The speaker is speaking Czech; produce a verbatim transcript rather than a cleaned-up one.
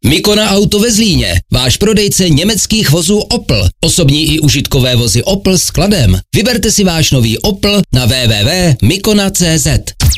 Mikona Auto ve Zlíně, váš prodejce německých vozů Opel. Osobní i užitkové vozy Opel s skladem. Vyberte si váš nový Opel na w w w tečka mikona tečka c z.